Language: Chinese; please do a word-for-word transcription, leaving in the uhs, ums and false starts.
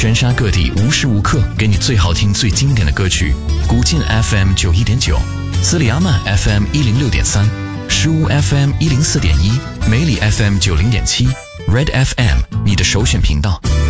全沙各地无时无刻给你最好听最经典的歌曲。古晋 F M 九一点九，斯里阿曼 F M 一零六点三，石屋 F M 一零四点一，梅里 F M 九零点七 ，Red F M 你的首选频道。